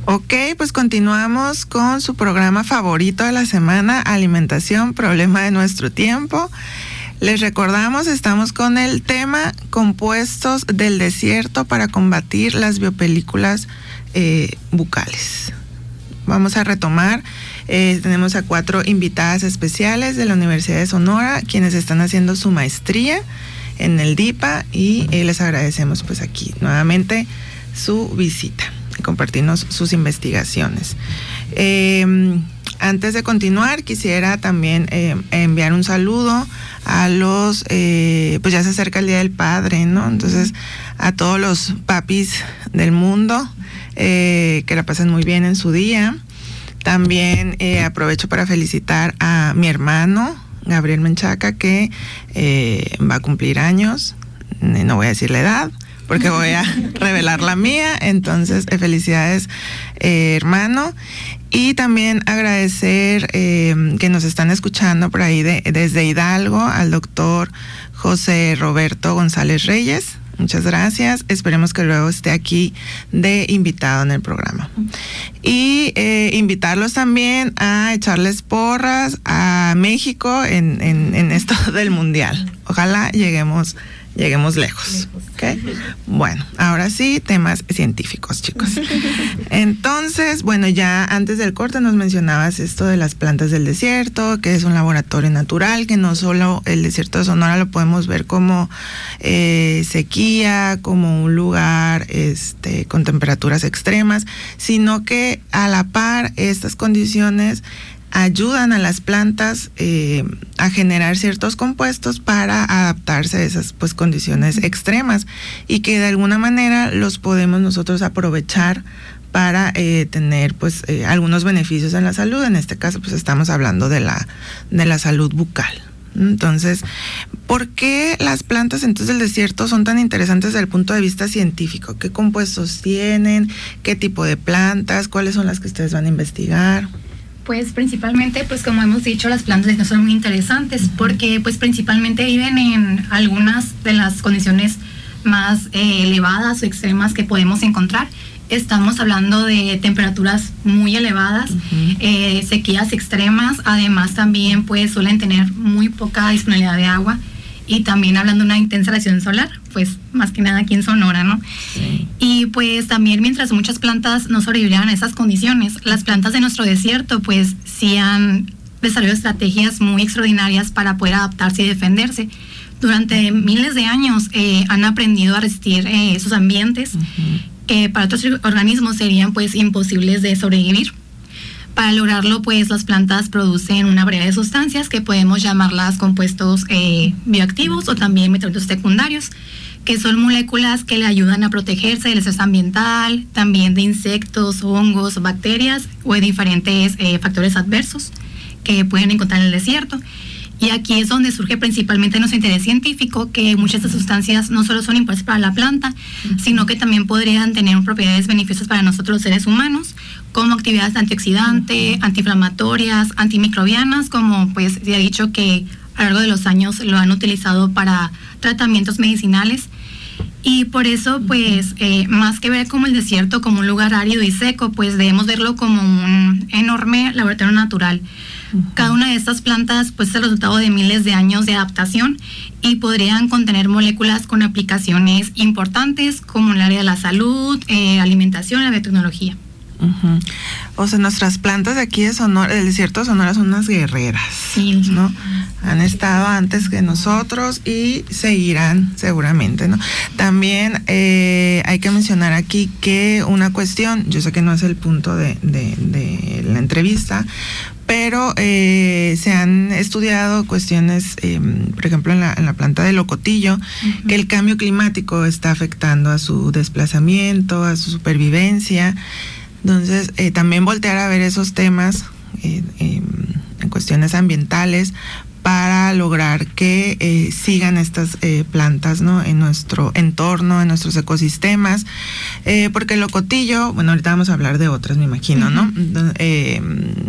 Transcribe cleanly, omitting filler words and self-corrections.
Ok, pues continuamos con su programa favorito de la semana, Alimentación, Problema de Nuestro Tiempo. Les recordamos, estamos con el tema compuestos del desierto para combatir las biopelículas bucales. Vamos a retomar, tenemos a 4 invitadas especiales de la Universidad de Sonora, quienes están haciendo su maestría en el DIPA y les agradecemos pues aquí nuevamente su visita y compartirnos sus investigaciones. Antes de continuar, quisiera también enviar un saludo a los, pues ya se acerca el Día del Padre, ¿no? Entonces, a todos los papis del mundo, que la pasen muy bien en su día. También aprovecho para felicitar a mi hermano, Gabriel Menchaca, que va a cumplir años. No voy a decir la edad, porque voy a revelar la mía. Entonces, felicidades, hermano. Y también agradecer que nos están escuchando por ahí desde Hidalgo al doctor José Roberto González Reyes. Muchas gracias. Esperemos que luego esté aquí de invitado en el programa. Y invitarlos también a echarles porras a México en esto del Mundial. Ojalá lleguemos lejos. ¿Okay? Bueno, ahora sí, temas científicos, chicos. Entonces, bueno, ya antes del corte nos mencionabas esto de las plantas del desierto, que es un laboratorio natural, que no solo el desierto de Sonora lo podemos ver como sequía, como un lugar con temperaturas extremas, sino que a la par estas condiciones ayudan a las plantas a generar ciertos compuestos para adaptarse a esas pues condiciones extremas y que de alguna manera los podemos nosotros aprovechar para tener pues algunos beneficios en la salud. En este caso pues estamos hablando de la salud bucal. Entonces, ¿por qué las plantas entonces del desierto son tan interesantes desde el punto de vista científico? ¿Qué compuestos tienen? ¿Qué tipo de plantas? ¿Cuáles son las que ustedes van a investigar? Pues principalmente, pues como hemos dicho, las plantas no son muy interesantes porque pues principalmente viven en algunas de las condiciones más elevadas o extremas que podemos encontrar. Estamos hablando de temperaturas muy elevadas, sequías extremas, además también pues suelen tener muy poca disponibilidad de agua y también hablando de una intensa radiación solar, pues más que nada aquí en Sonora, ¿no? Sí. Y pues también mientras muchas plantas no sobrevivieran a esas condiciones, las plantas de nuestro desierto pues sí han desarrollado estrategias muy extraordinarias para poder adaptarse y defenderse. Durante miles de años han aprendido a resistir esos ambientes que para otros organismos serían pues imposibles de sobrevivir. Para lograrlo, pues las plantas producen una variedad de sustancias que podemos llamarlas compuestos bioactivos o también metabolitos secundarios, que son moléculas que le ayudan a protegerse del estrés ambiental, también de insectos, hongos, bacterias o de diferentes factores adversos que pueden encontrar en el desierto. Y aquí es donde surge principalmente nuestro interés científico, que muchas de estas sustancias no solo son importantes para la planta, sino que también podrían tener propiedades beneficiosas para nosotros los seres humanos, como actividades antioxidantes, antiinflamatorias, antimicrobianas, como pues se ha dicho que a lo largo de los años lo han utilizado para tratamientos medicinales. Y por eso, pues, más que ver como el desierto como un lugar árido y seco, pues debemos verlo como un enorme laboratorio natural. Cada una de estas plantas pues es el resultado de miles de años de adaptación y podrían contener moléculas con aplicaciones importantes como en el área de la salud, alimentación y la biotecnología. O sea, nuestras plantas de aquí de Sonora, del desierto de Sonora, son unas guerreras, sí, ¿no? Han estado antes que nosotros y seguirán seguramente, ¿no? También hay que mencionar aquí que una cuestión, yo sé que no es el punto de la entrevista, pero se han estudiado cuestiones, por ejemplo, en la planta de locotillo, que el cambio climático está afectando a su desplazamiento, a su supervivencia. Entonces, también voltear a ver esos temas en cuestiones ambientales para lograr que sigan estas plantas, ¿no?, en nuestro entorno, en nuestros ecosistemas, porque el locotillo, bueno, ahorita vamos a hablar de otras, me imagino, ¿no?